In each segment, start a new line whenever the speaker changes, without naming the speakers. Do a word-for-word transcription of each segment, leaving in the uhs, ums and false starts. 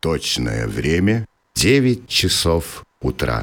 Точное время – девять часов утра.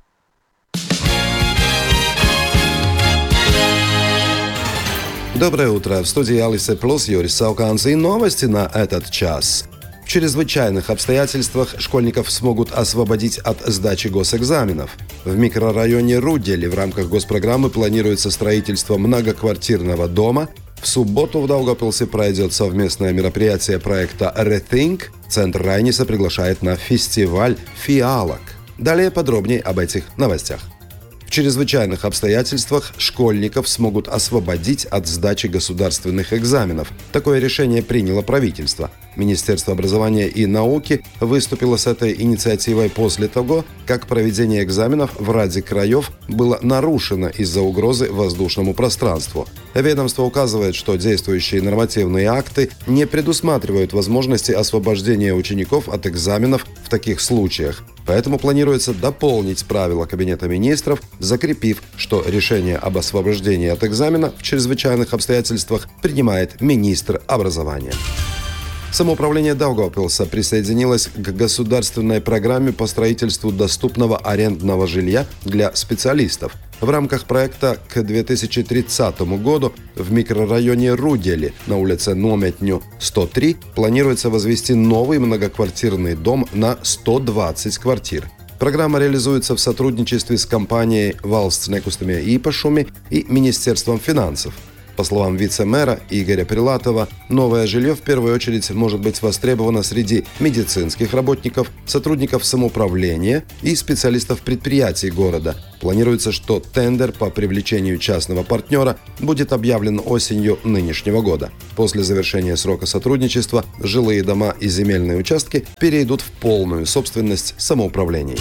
Доброе утро. В студии Алисе Плюс Юрий Сауканс и новости на этот час. В чрезвычайных обстоятельствах школьников смогут освободить от сдачи госэкзаменов. В микрорайоне Рудели в рамках госпрограммы планируется строительство многоквартирного дома. В субботу в Даугавпилсе пройдет совместное мероприятие проекта Rethink. Центр Райниса приглашает на фестиваль «Фиалок». Далее подробнее об этих новостях. В чрезвычайных обстоятельствах школьников смогут освободить от сдачи государственных экзаменов. Такое решение приняло правительство. Министерство образования и науки выступило с этой инициативой после того, как проведение экзаменов в ряде краев было нарушено из-за угрозы воздушному пространству. Ведомство указывает, что действующие нормативные акты не предусматривают возможности освобождения учеников от экзаменов в таких случаях. Поэтому планируется дополнить правила Кабинета министров, закрепив, что решение об освобождении от экзамена в чрезвычайных обстоятельствах принимает министр образования. Самоуправление Даугавпилса присоединилось к государственной программе по строительству доступного арендного жилья для специалистов. В рамках проекта к две тысячи тридцатому году в микрорайоне Рудели на улице Нометню сто три планируется возвести новый многоквартирный дом на сто двадцать квартир. Программа реализуется в сотрудничестве с компанией «Valsts nekustamie īpašumi» и Министерством финансов. По словам вице-мэра Игоря Прилатова, новое жилье в первую очередь может быть востребовано среди медицинских работников, сотрудников самоуправления и специалистов предприятий города. Планируется, что тендер по привлечению частного партнера будет объявлен осенью нынешнего года. После завершения срока сотрудничества жилые дома и земельные участки перейдут в полную собственность самоуправлений.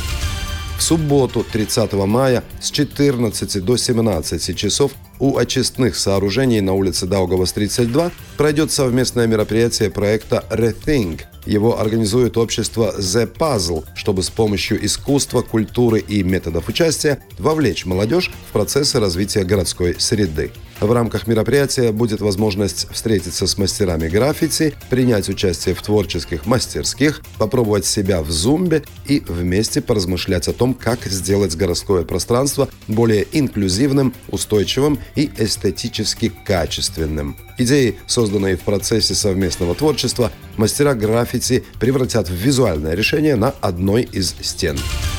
В субботу, тридцатого мая, с четырнадцати до семнадцати часов у очистных сооружений на улице Даугавас тридцать два пройдет совместное мероприятие проекта Rethink. Его организует общество The Puzzle, чтобы с помощью искусства, культуры и методов участия вовлечь молодежь в процессы развития городской среды. В рамках мероприятия будет возможность встретиться с мастерами граффити, принять участие в творческих мастерских, попробовать себя в зумбе и вместе поразмышлять о том, как сделать городское пространство более инклюзивным, устойчивым и эстетически качественным. Идеи, созданные в процессе совместного творчества, мастера граффити превратят в визуальное решение на одной из стен.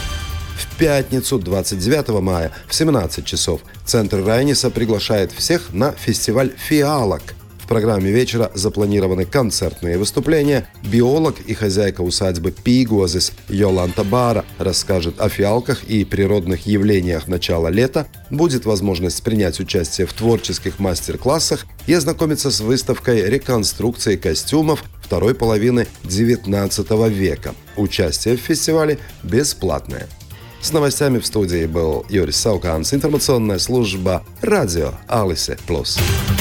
В пятницу, двадцать девятого мая, в семнадцать часов Центр Райниса приглашает всех на фестиваль «Фиалок». В программе вечера запланированы концертные выступления. Биолог и хозяйка усадьбы Пигозис Йоланта Бара расскажет о фиалках и природных явлениях начала лета. Будет возможность принять участие в творческих мастер-классах и ознакомиться с выставкой реконструкции костюмов второй половины девятнадцатого века. Участие в фестивале бесплатное. С новостями в студии был Юрий Сауканс, информационная служба радио Алисе Плюс.